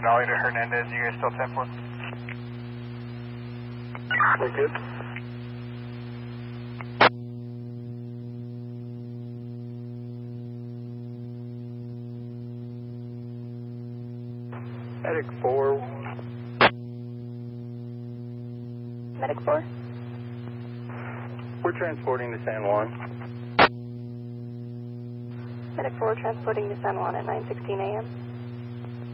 Denali to Hernandez, you guys still 10-4? We're good. Medic 4. Medic 4? We're transporting to San Juan. Medic 4 transporting to San Juan at 9:16 a.m.